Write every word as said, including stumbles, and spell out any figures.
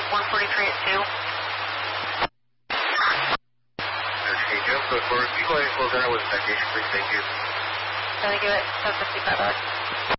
one forty-three at two. Okay, jump code four. Keep going, close out with citation, please. Thank you. Can I give it seven fifty-five hours?